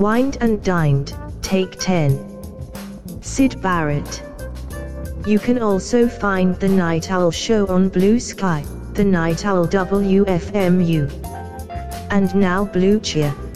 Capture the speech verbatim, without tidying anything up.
Wined and Dined, Take ten. Syd Barrett. You can also find The Night Owl Show on Blue Sky, The Night Owl W F M U. And now Blue Cheer.